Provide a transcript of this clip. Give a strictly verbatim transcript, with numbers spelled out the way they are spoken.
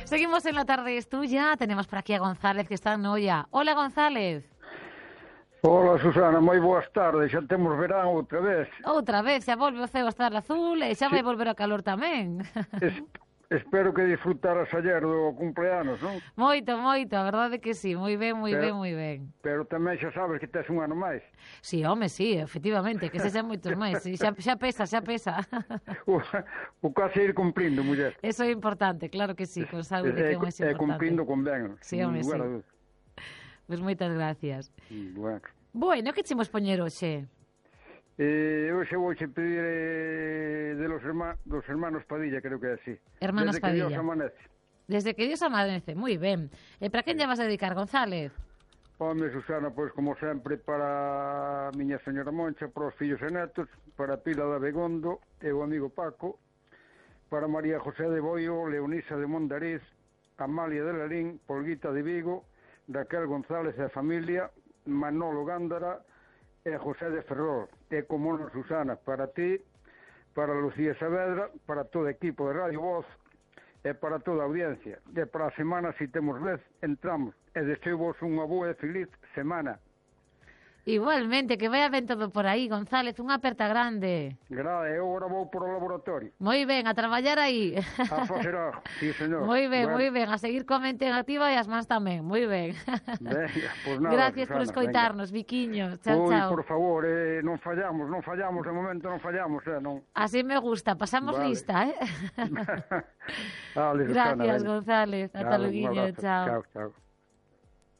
Seguimos en La Tarde es Tuya. Tenemos por aquí a González, que está en Noia. Hola, González. Hola, Susana, moi boas tardes. Xa temos verán outra vez. Outra vez, xa volve o ceo a estar azul e xa Sí. vai volver o calor tamén. Es, espero que disfrutaras ayer do cumpleanos, non? Moito, moito, a verdade que sí. Moi ben, moi ben, Pero- moi ben. Pero tamén xa sabes que tes un ano máis. Sí, home, sí, efectivamente, que se xa moitos máis. Sí, xa, xa pesa, xa pesa. O, o case ir cumprindo, muller. Eso é importante, claro que sí, con saúde que é o máis É importante. cumprindo con ben. Sí, home, sí. Bueno, Pois moitas gracias. bueno. Bueno, que chimos poñer hoxe? Eh, hoxe vou che pedir eh, de los, herma, dos hermanos Padilla, creo que é así. Hermanos Desde Padilla. que Dios amanece. Desde que Dios amanece, moi ben. E para quen lle vas a dedicar, González? Home, Susana, pois como sempre para a miña señora Moncha, para os fillos e netos, para Pila da Begondo e o amigo Paco, para María José de Boio, Leonisa de Mondariz, Amalia de Lalín, Polguita de Vigo, Raquel González e a familia, Manolo Gándara e José de Ferrol. E como non, Susana, para ti, para Lucía Saavedra, para todo o equipo de Radio Voz e para toda a audiencia. E para a semana, se temos vez, entramos. E deseo vos unha boa e feliz semana. Igualmente, que vaya ben todo por aí, González, unha aperta grande. Grada, e agora vou por o laboratorio. Moi ben, a traballar aí. A facer algo, sí, señor. Moi ben, Bueno, moi ben, a seguir coa mente activa e as mans tamén, moi ben. Venga, pues nada, Gracias por Susana, escoitarnos, Viquiño. Chao, Ui, chao. por favor, eh, non fallamos, non fallamos, de momento non fallamos, eh, non. Así me gusta, pasamos Vale. lista, eh? Vale, Susana, Gracias, venga. González. Ata Nada, un luego, abrazo. chao. Chao, chao.